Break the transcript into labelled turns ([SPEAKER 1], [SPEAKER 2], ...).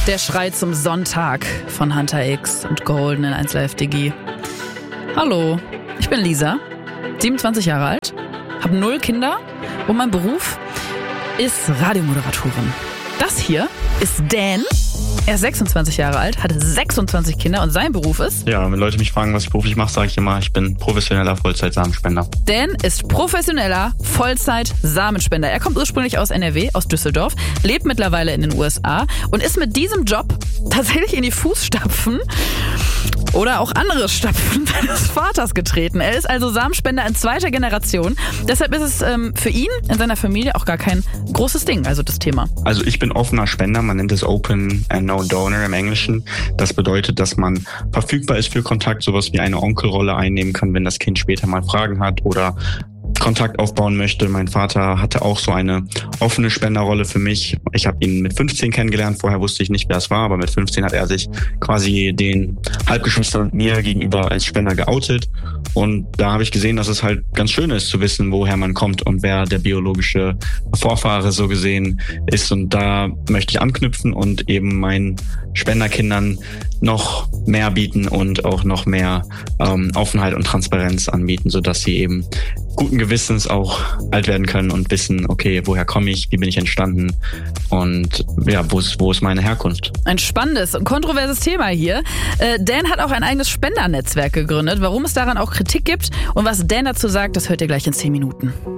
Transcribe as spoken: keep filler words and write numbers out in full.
[SPEAKER 1] Der Schrei zum Sonntag von Hunter X und Golden in eins Live Digi. Hallo, ich bin Lisa, siebenundzwanzig Jahre alt, habe null Kinder und mein Beruf ist Radiomoderatorin. Das hier ist Dan. Er ist sechsundzwanzig Jahre alt, hat sechsundzwanzig Kinder und sein Beruf ist...
[SPEAKER 2] Ja, wenn Leute mich fragen, was ich beruflich mache, sage ich immer, ich bin professioneller Vollzeit-Samenspender.
[SPEAKER 1] Dan ist professioneller Vollzeit-Samenspender. Er kommt ursprünglich aus N R W, aus Düsseldorf, lebt mittlerweile in den U S A und ist mit diesem Job tatsächlich in die Fußstapfen oder auch andere Stapfen seines Vaters getreten. Er ist also Samenspender in zweiter Generation. Deshalb ist es ähm, für ihn in seiner Familie auch gar kein großes Ding, also das Thema.
[SPEAKER 2] Also ich bin offener Spender, man nennt es Open and No Donor im Englischen. Das bedeutet, dass man verfügbar ist für Kontakt, sowas wie eine Onkelrolle einnehmen kann, wenn das Kind später mal Fragen hat oder Kontakt aufbauen möchte. Mein Vater hatte auch so eine offene Spenderrolle für mich. Ich habe ihn mit fünfzehn kennengelernt. Vorher wusste ich nicht, wer es war, aber mit fünfzehn hat er sich quasi den Halbgeschwistern mir gegenüber als Spender geoutet. Und da habe ich gesehen, dass es halt ganz schön ist zu wissen, woher man kommt und wer der biologische Vorfahre so gesehen ist. Und da möchte ich anknüpfen und eben meinen Spenderkindern noch mehr bieten und auch noch mehr ähm, Offenheit und Transparenz anbieten, sodass sie eben guten Gewissens auch alt werden können und wissen, okay, woher komme ich, wie bin ich entstanden und ja, wo ist, wo ist meine Herkunft.
[SPEAKER 1] Ein spannendes und kontroverses Thema hier. Äh, Dan hat auch ein eigenes Spendernetzwerk gegründet. Warum es daran auch Kritik gibt und was Dan dazu sagt, das hört ihr gleich in zehn Minuten.